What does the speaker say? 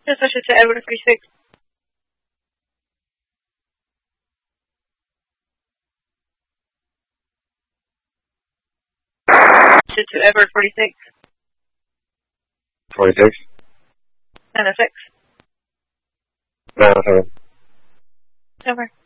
Just switch it to Edward 46. Switch it to Edward 46. 46? 906. 907. Over.